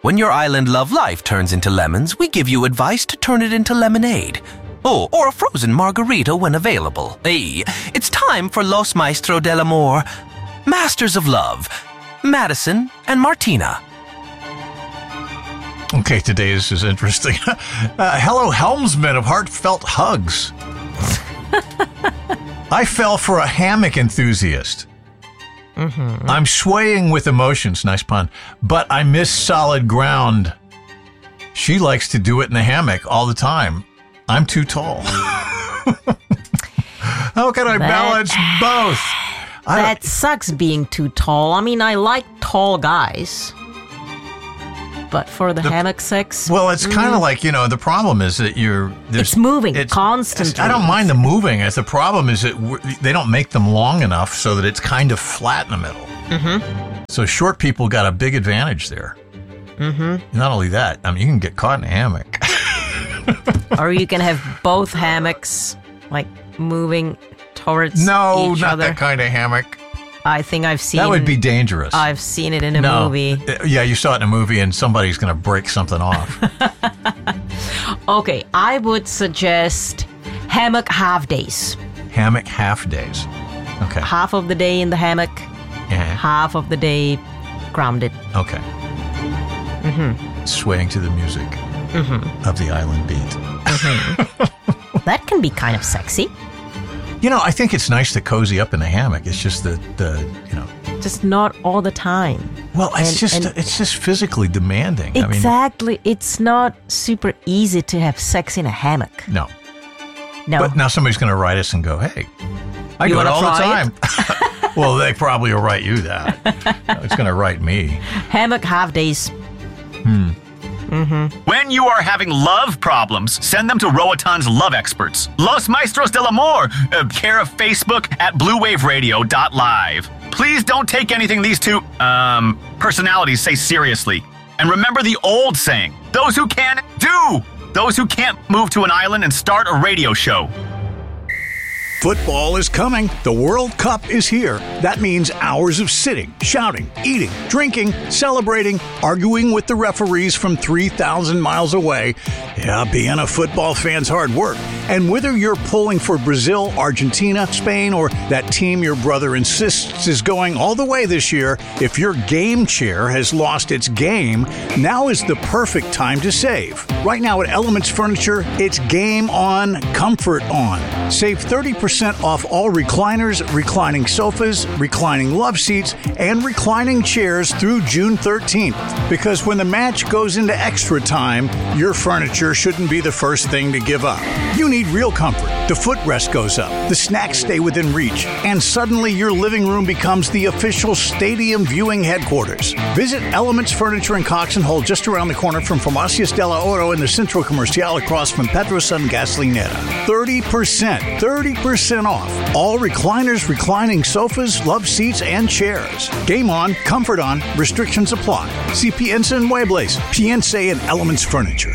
When your island love life turns into lemons, we give you advice to turn it into lemonade. Oh, or a frozen margarita when available. Hey, it's time for Los Maestros del Amor, Masters of Love, Madison and Martina. Okay, today this is interesting. Hello, helmsman of heartfelt hugs. I fell for a hammock enthusiast. Mm-hmm. I'm swaying with emotions, nice pun, but I miss solid ground. She likes to do it in a hammock all the time. I'm too tall. How can I balance both? That sucks being too tall. I mean, I like tall guys. But for the hammock sex... Well, it's kind of like, the problem is that it's moving constantly. I don't mind the moving. The problem is that they don't make them long enough so that it's kind of flat in the middle. Mm-hmm. So short people got a big advantage there. Mm-hmm. Not only that, I mean, you can get caught in a hammock. Or you can have both hammocks, like, moving towards each other. No, not that kind of hammock. I think I've seen... That would be dangerous. I've seen it in a movie. Yeah, you saw it in a movie and somebody's going to break something off. Okay, I would suggest hammock half days. Hammock half days. Okay. Half of the day in the hammock, half of the day grounded. Okay. Mm-hmm. Swaying to the music of the island beat. Mm-hmm. That can be kind of sexy. I think it's nice to cozy up in the hammock. It's just the just not all the time. Well, it's just physically demanding. Exactly. It's not super easy to have sex in a hammock. No. But now somebody's going to write us and go, hey, I do it all the time. Well, they probably will write you that. It's going to write me. Hammock half days. Mm-hmm. When you are having love problems, send them to Roatan's love experts. Los Maestros del Amor, care of Facebook at bluewaveradio.live. Please don't take anything these two, personalities say seriously. And remember the old saying, those who can, do. Those who can't move to an island and start a radio show. Football is coming. The World Cup is here. That means hours of sitting, shouting, eating, drinking, celebrating, arguing with the referees from 3,000 miles away. Yeah, being a football fan's hard work. And whether you're pulling for Brazil, Argentina, Spain, or that team your brother insists is going all the way this year, if your game chair has lost its game, now is the perfect time to save. Right now at Elements Furniture, it's game on, comfort on. Save 30% off all recliners, reclining sofas, reclining love seats, and reclining chairs through June 13th. Because when the match goes into extra time, your furniture shouldn't be the first thing to give up. You need real comfort. The footrest goes up, the snacks stay within reach, and suddenly your living room becomes the official stadium viewing headquarters. Visit Elements Furniture in Cox and Hull, just around the corner from Farmacias del Oro in the Centro Comercial across from Petrosun Gasolinera. 30% off. All recliners, reclining sofas, love seats, and chairs. Game on, comfort on, restrictions apply. See Piensa en Muebles, Piensa en Elements Furniture.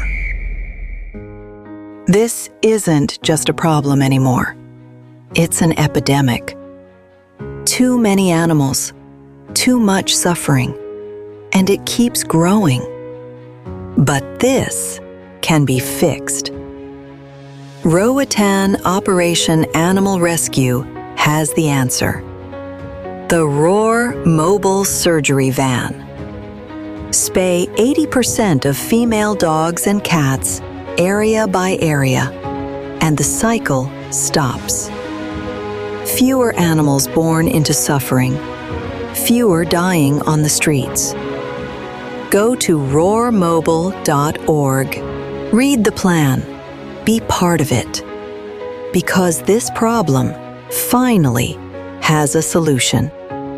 This isn't just a problem anymore. It's an epidemic. Too many animals, too much suffering, and it keeps growing. But this can be fixed. Roatan Operation Animal Rescue has the answer. The Roar Mobile Surgery Van. Spay 80% of female dogs and cats area by area, and the cycle stops. Fewer animals born into suffering, fewer dying on the streets. Go to roarmobile.org. Read the plan. Be part of it. Because this problem finally has a solution.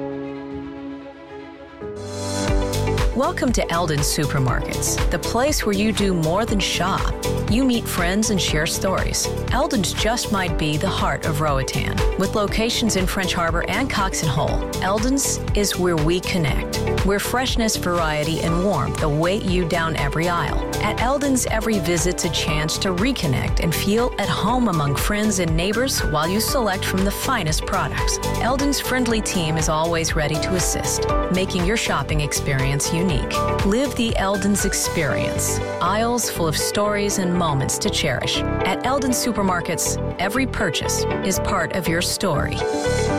Welcome to Eldon Supermarkets, the place where you do more than shop. You meet friends and share stories. Eldon's just might be the heart of Roatan. With locations in French Harbor and Cox and Hull, Eldon's is where we connect, where freshness, variety, and warmth await you down every aisle. At Eldon's, every visit's a chance to reconnect and feel at home among friends and neighbors while you select from the finest products. Eldon's friendly team is always ready to assist, making your shopping experience unique. unique. Live the Eldon's experience. Aisles full of stories and moments to cherish. At Eldon Supermarkets, every purchase is part of your story.